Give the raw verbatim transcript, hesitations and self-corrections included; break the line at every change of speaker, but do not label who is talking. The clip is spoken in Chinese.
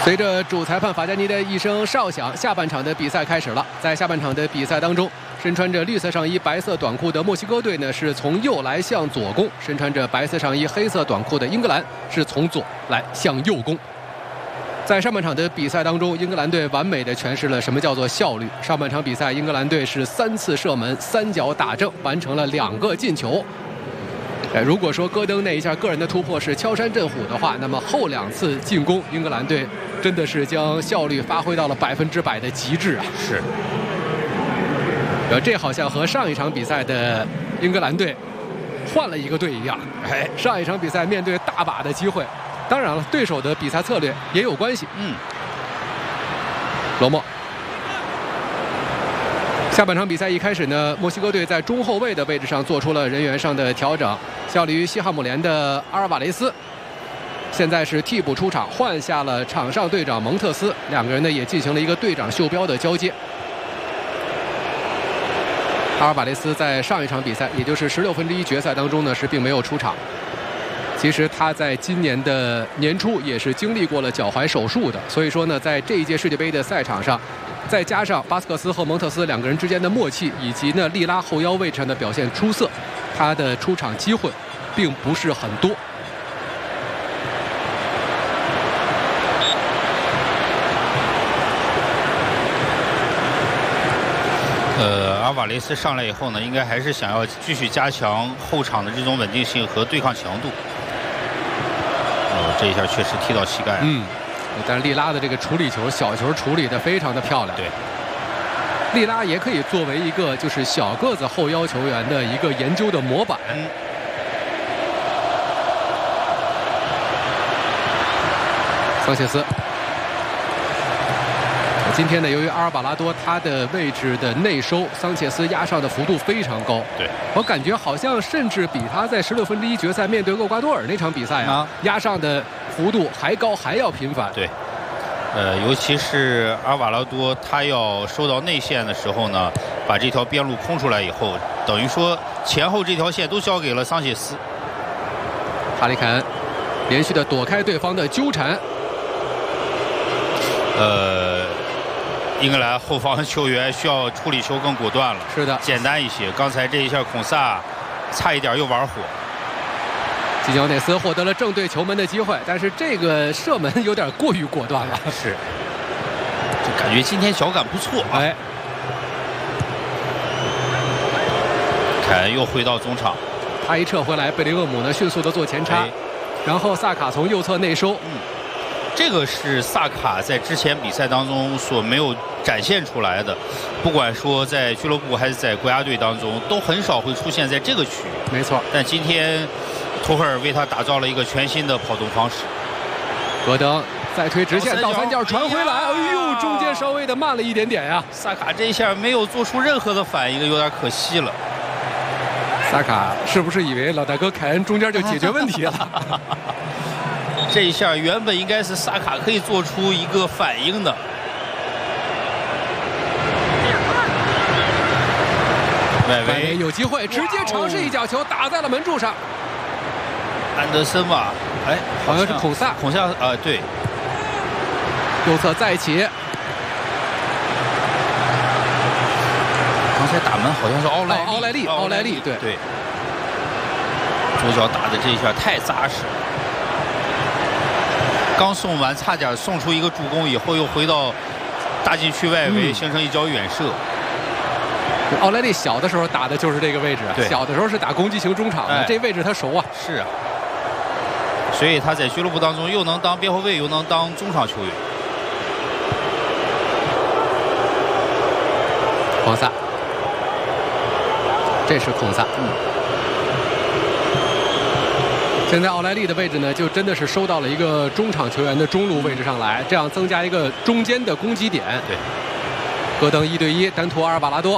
随着主裁判法加尼的一声哨响，下半场的比赛开始了。在下半场的比赛当中，身穿着绿色上衣、白色短裤的墨西哥队呢是从右来向左攻；身穿着白色上衣、黑色短裤的英格兰是从左来向右攻。在上半场的比赛当中，英格兰队完美的诠释了什么叫做效率。上半场比赛，英格兰队是三次射门，三脚打正，完成了两个进球。呃，如果说戈登那一下个人的突破是敲山震虎的话，那么后两次进攻，英格兰队真的是将效率发挥到了百分之百的极致啊！
是。
呃，这好像和上一场比赛的英格兰队换了一个队一样。哎，上一场比赛面对大把的机会，当然了，对手的比赛策略也有关系。
嗯。
罗莫。下半场比赛一开始呢，墨西哥队在中后卫的位置上做出了人员上的调整，效力于西汉姆联的阿尔瓦雷斯现在是替补出场，换下了场上队长蒙特斯，两个人呢也进行了一个队长袖标的交接。阿尔瓦雷斯在上一场比赛，也就是十六分之一决赛当中呢是并没有出场。其实他在今年的年初也是经历过了脚踝手术的，所以说呢，在这一届世界杯的赛场上，再加上巴斯克斯和蒙特斯两个人之间的默契，以及呢利拉后腰位置上的表现出色，他的出场机会并不是很多。
呃，阿瓦雷斯上来以后呢，应该还是想要继续加强后场的这种稳定性和对抗强度。哦，这一下确实踢到膝盖了。
嗯。但是利拉的这个处理球，小球处理得非常的漂亮。
对，
利拉也可以作为一个就是小个子后腰球员的一个研究的模板。
嗯。
桑切斯，今天呢，由于阿尔瓦拉多他的位置的内收，桑切斯压上的幅度非常高。
对，
我感觉好像甚至比他在十六分之一决赛面对厄瓜多尔那场比赛啊，啊压上的幅度还高，还要频繁。
对，呃，尤其是阿尔瓦拉多，他要收到内线的时候呢，把这条边路空出来以后，等于说前后这条线都交给了桑切斯。
哈里凯恩连续的躲开对方的纠缠。
呃。英格兰后方球员需要处理球更果断了，
是的，
简单一些。刚才这一下孔萨差一点又玩火。
基乔内斯获得了正对球门的机会，但是这个射门有点过于果断了。
是，就感觉今天脚感不错啊。
哎，
凯恩又回到中场，
他一撤回来，贝林厄姆呢迅速的做前插，
哎、
然后萨卡从右侧内收。
嗯。这个是萨卡在之前比赛当中所没有展现出来的，不管说在俱乐部还是在国家队当中，都很少会出现在这个区域。
没错，
但今天图赫尔为他打造了一个全新的跑动方式。
戈登再推直线倒三角传回来，哎呦，中间稍微的慢了一点点呀。
萨卡这一下没有做出任何的反应，有点可惜了。
萨卡是不是以为老大哥凯恩中间就解决问题了？
这一下原本应该是萨卡可以做出一个反应的。外围
有机会，直接尝试一脚球打在了门柱上。
安德森吧，哎，
好像是孔萨，
孔萨啊、呃，对。
右侧再起。
刚才打门好像是奥莱
奥莱利，奥莱利，对
对。左脚打的这一下太扎实。刚送完，差点送出一个助攻，以后又回到大禁区外围，嗯、形成一脚远射。
奥莱利小的时候打的就是这个位置，小的时候是打攻击型中场的，哎、这位置他熟啊。
是啊，所以他在俱乐部当中又能当边后卫，又能当中场球员。
孔萨，这是孔萨。嗯。现在奥莱利的位置呢，就真的是收到了一个中场球员的中路位置上来，这样增加一个中间的攻击点。
对，
戈登一对一单突阿尔瓦拉多。